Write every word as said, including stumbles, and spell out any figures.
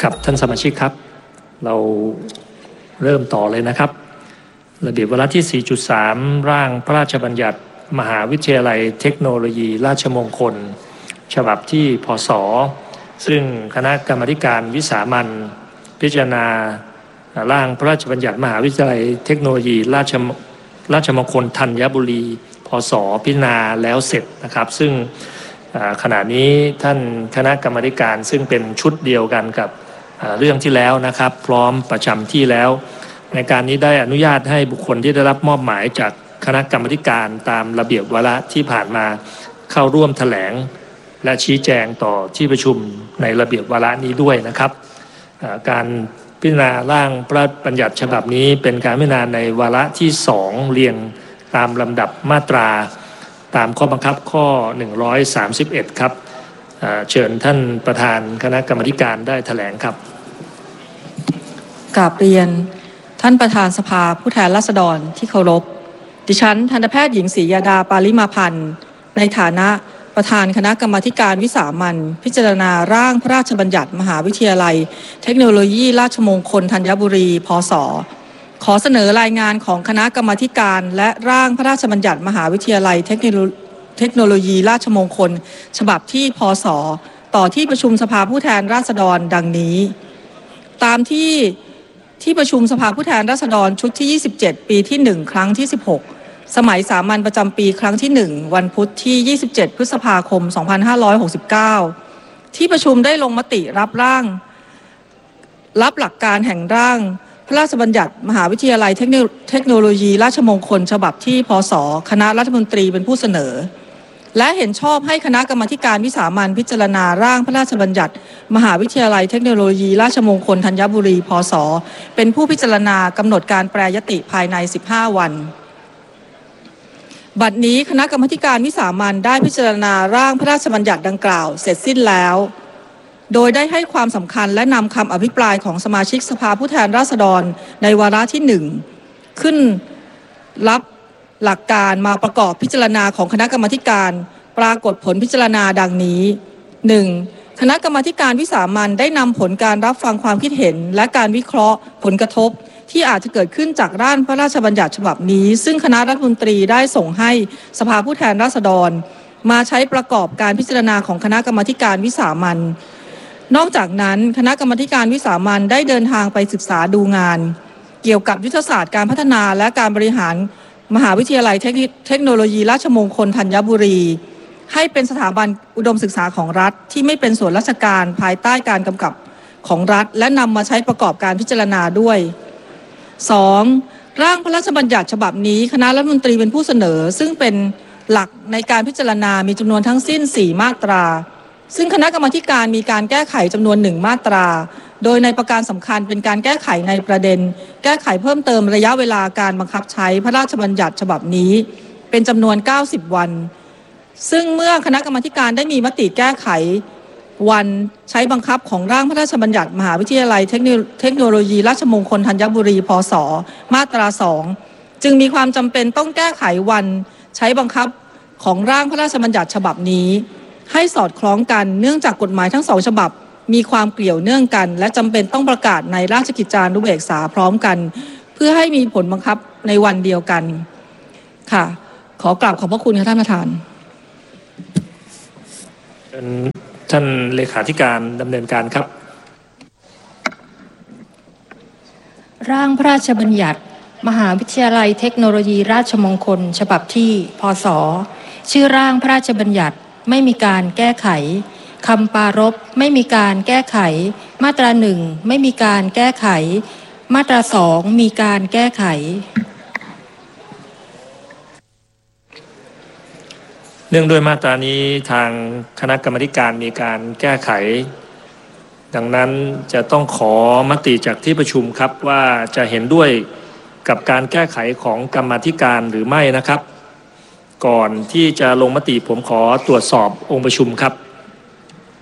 ครับท่านสมาชิกครับเราเริ่มต่อเลยนะครับระเบียบวาระที่ สี่จุดสาม ร่างพระราชบัญญัติมหาวิทยาลัยเทคโนโลยีราชมงคลฉบับที่พ.ศ.ซึ่งคณะกรรมาธิการวิสามัญพิจารณาร่างพระราชบัญญัติมหาวิทยาลัยเทคโนโลยีราชราชมงคลธัญบุรีพ.ศ.พิจารณาแล้วเสร็จนะครับซึ่งขณะนี้ท่านคณะกรรมาธิการซึ่งเป็นชุดเดียวกันกับเรื่องที่แล้วนะครับพร้อมประจำที่แล้วในการนี้ได้อนุญาตให้บุคคลที่ได้รับมอบหมายจากคณะกรรมาธิการตามระเบียบวาระที่ผ่านมาเข้าร่วมแถลงและชี้แจงต่อที่ประชุมในระเบียบวาระนี้ด้วยนะครับการพิจารณาร่างพระราชบัญญัติฉบับนี้เป็นการพิจารณาในวาระที่สองเรียงตามลำดับมาตราตามข้อบังคับข้อหนึ่งร้อยสามสิบเอ็ดครับเชิญท่านประธานคณะกรรมาธิการได้แถลงครับกราบเรียนท่านประธานสภาผู้แทนราษฎรที่เคารพดิฉันทันตแพทย์หญิงศรียาดาปาริมาพันธ์ในฐานะประธานคณะกรรมาธิการวิสามัญพิจารณาร่างพระราชบัญญัติมหาวิทยาลัยเทคโนโลยีราชมงคลธัญบุรีพ.ศ.ขอเสนอรายงานของคณะกรรมาธิการและร่างพระราชบัญญัติมหาวิทยาลัยเทคโนโลยีเทคโนโลยีราชมงคลฉบับที่พ.ศ.ต่อที่ประชุมสภาผู้แทนราษฎรดังนี้ตามที่ที่ประชุมสภาผู้แทนราษฎรชุดที่ยี่สิบเจ็ดปีที่หนึ่งครั้งที่สิบหกสมัยสามัญประจำปีครั้งที่หนึ่งวันพุธที่ยี่สิบเจ็ดพฤษภาคมสองพันห้าร้อยหกสิบเก้าที่ประชุมได้ลงมติรับร่างรับหลักการแห่งร่างพระราชบัญญัติมหาวิทยาลัยเทคโนโลยีราชมงคลฉบับที่พ.ศ.คณะรัฐมนตรีเป็นผู้เสนอและเห็นชอบให้คณะกรรมาธิการวิสามัญพิจารณาร่างพระราชบัญญัติมหาวิทยาลัยเทคโนโลยีราชมงคลธัญบุรีพ.ศ.เป็นผู้พิจารณากำหนดการแปรยติภายในสิบห้าวันบัดนี้คณะกรรมาธิการวิสามัญได้พิจารณาร่างพระราชบัญญัติดังกล่าวเสร็จสิ้นแล้วโดยได้ให้ความสำคัญและนำคำอภิปรายของสมาชิกสภาผู้แทนราษฎรในวาระที่หนึ่งขึ้นรับหลักการมาประกอบพิจารณาของคณะกรรมาธิการปรากฏผลพิจารณาดังนี้ หนึ่ง. คณะกรรมาธิการวิสามัญได้นำผลการรับฟังความคิดเห็นและการวิเคราะห์ผลกระทบที่อาจจะเกิดขึ้นจากร่างพระราชบัญญัติฉบับนี้ซึ่งคณะรัฐมนตรีได้ส่งให้สภาผู้แทนราษฎรมาใช้ประกอบการพิจารณาของคณะกรรมาธิการวิสามัญนอกจากนั้นคณะกรรมาธิการวิสามัญได้เดินทางไปศึกษาดูงานเกี่ยวกับยุทธศาสตร์การพัฒนาและการบริหารมหาวิทยาลัยเทคโนโลยีราชมงคลธัญบุรีให้เป็นสถาบันอุดมศึกษาของรัฐที่ไม่เป็นส่วนราชการภายใต้การกำกับของรัฐและนำมาใช้ประกอบการพิจารณาด้วย สอง. ร่างพระราชบัญญัติฉบับนี้คณะรัฐมนตรีเป็นผู้เสนอซึ่งเป็นหลักในการพิจารณามีจำนวนทั้งสิ้นสี่มาตราซึ่งคณะกรรมาธิการมีการแก้ไขจำนวนหนึ่งมาตราโดยในประการสำคัญเป็นการแก้ไขในประเด็นแก้ไขเพิ่มเติมระยะเวลาการบังคับใช้พระราชบัญญัติฉบับนี้เป็นจำนวนเก้าสิบวันซึ่งเมื่อคณะกรรมาธิการได้มีมติแก้ไขวันใช้บังคับของร่างพระราชบัญญัติมหาวิทยาลัยเทคโนโลยีราชมงคลธัญบุรีพ.ศ.มาตราสองจึงมีความจำเป็นต้องแก้ไขวันใช้บังคับของร่างพระราชบัญญัติฉบับนี้ให้สอดคล้องกันเนื่องจากกฎหมายทั้งสองฉบับมีความเกี่ยวเนื่องกันและจำเป็นต้องประกาศในราชกิจจานุเบกษาพร้อมกันเพื่อให้มีผลบังคับในวันเดียวกันค่ะขอกราบขอบพระคุณค่ะท่านประธานท่านเลขาธิการดำเนินการครับร่างพระราชบัญญัติมหาวิทยาลัยเทคโนโลยีราชมงคลฉบับที่พ.ศ.ชื่อร่างพระราชบัญญัติไม่มีการแก้ไขคำปรารภไม่มีการแก้ไขมาตราหนึ่งไม่มีการแก้ไขมาตราสองมีการแก้ไขเนื่องด้วยมาตรานี้ทางคณะกรรมาธิการมีการแก้ไขดังนั้นจะต้องขอมติจากที่ประชุมครับว่าจะเห็นด้วยกับการแก้ไขของกรรมาธิการหรือไม่นะครับก่อนที่จะลงมติผมขอตรวจสอบองค์ประชุมครับ